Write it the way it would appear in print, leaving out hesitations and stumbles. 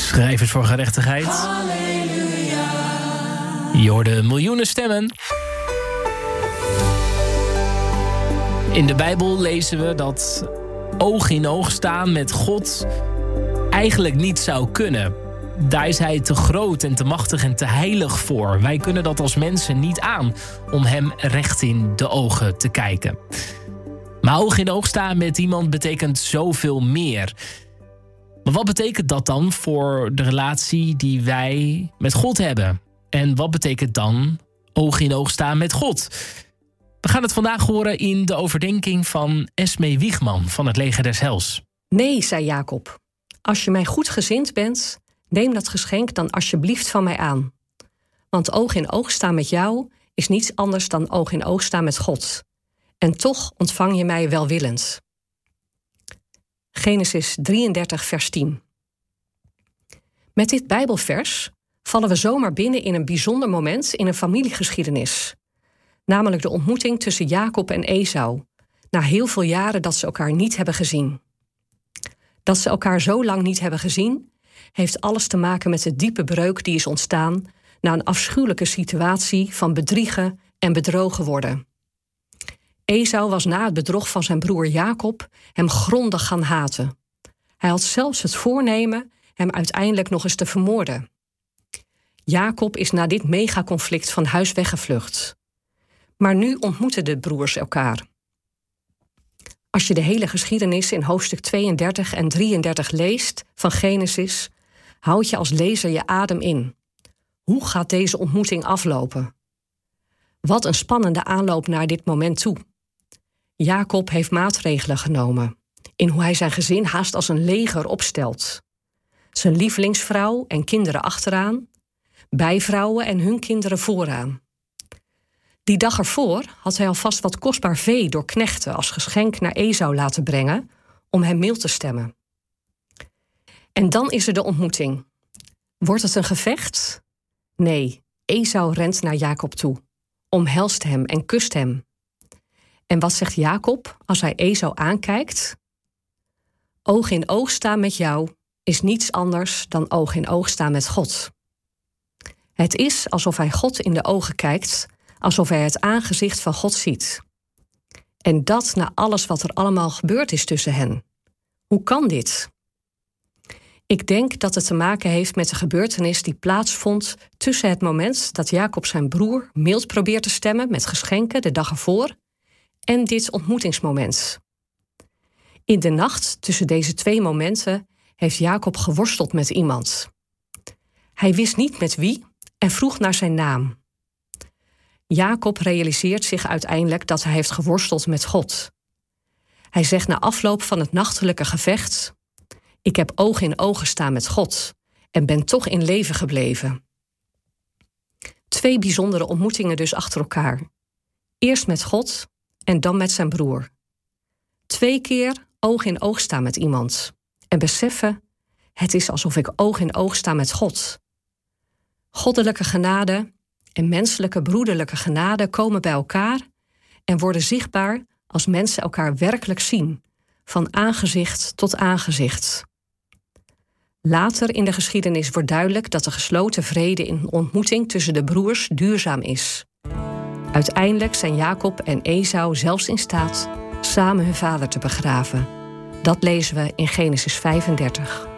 Schrijvers voor gerechtigheid. Halleluja. Je hoorde miljoenen stemmen. In de Bijbel lezen we dat oog in oog staan met God eigenlijk niet zou kunnen. Daar is hij te groot en te machtig en te heilig voor. Wij kunnen dat als mensen niet aan om hem recht in de ogen te kijken. Maar oog in oog staan met iemand betekent zoveel meer. Maar wat betekent dat dan voor de relatie die wij met God hebben? En wat betekent dan oog in oog staan met God? We gaan het vandaag horen in de overdenking van Esmee Wiegman van het Leger des Heils. Nee, zei Jacob. Als je mij goedgezind bent, neem dat geschenk dan alsjeblieft van mij aan. Want oog in oog staan met jou is niets anders dan oog in oog staan met God. En toch ontvang je mij welwillend. Genesis 33, vers 10. Met dit Bijbelvers vallen we zomaar binnen in een bijzonder moment in een familiegeschiedenis. Namelijk de ontmoeting tussen Jacob en Esau, na heel veel jaren dat ze elkaar niet hebben gezien. Dat ze elkaar zo lang niet hebben gezien, heeft alles te maken met de diepe breuk die is ontstaan na een afschuwelijke situatie van bedriegen en bedrogen worden. Esau was na het bedrog van zijn broer Jacob hem grondig gaan haten. Hij had zelfs het voornemen hem uiteindelijk nog eens te vermoorden. Jacob is na dit megaconflict van huis weggevlucht. Maar nu ontmoeten de broers elkaar. Als je de hele geschiedenis in hoofdstuk 32 en 33 leest van Genesis, houd je als lezer je adem in. Hoe gaat deze ontmoeting aflopen? Wat een spannende aanloop naar dit moment toe. Jacob heeft maatregelen genomen in hoe hij zijn gezin haast als een leger opstelt. Zijn lievelingsvrouw en kinderen achteraan, bijvrouwen en hun kinderen vooraan. Die dag ervoor had hij alvast wat kostbaar vee door knechten als geschenk naar Esau laten brengen om hem mild te stemmen. En dan is er de ontmoeting. Wordt het een gevecht? Nee, Esau rent naar Jacob toe, omhelst hem en kust hem. En wat zegt Jacob als hij Esau aankijkt? Oog in oog staan met jou is niets anders dan oog in oog staan met God. Het is alsof hij God in de ogen kijkt, alsof hij het aangezicht van God ziet. En dat na alles wat er allemaal gebeurd is tussen hen. Hoe kan dit? Ik denk dat het te maken heeft met de gebeurtenis die plaatsvond tussen het moment dat Jacob zijn broer mild probeert te stemmen met geschenken de dag ervoor en dit ontmoetingsmoment. In de nacht tussen deze twee momenten heeft Jacob geworsteld met iemand. Hij wist niet met wie en vroeg naar zijn naam. Jacob realiseert zich uiteindelijk dat hij heeft geworsteld met God. Hij zegt na afloop van het nachtelijke gevecht: ik heb oog in oog gestaan met God en ben toch in leven gebleven. Twee bijzondere ontmoetingen dus achter elkaar. Eerst met God en dan met zijn broer. 2 keer oog in oog staan met iemand en beseffen: het is alsof ik oog in oog sta met God. Goddelijke genade en menselijke broederlijke genade komen bij elkaar en worden zichtbaar als mensen elkaar werkelijk zien, van aangezicht tot aangezicht. Later in de geschiedenis wordt duidelijk dat de gesloten vrede in een ontmoeting tussen de broers duurzaam is. Uiteindelijk zijn Jacob en Esau zelfs in staat samen hun vader te begraven. Dat lezen we in Genesis 35.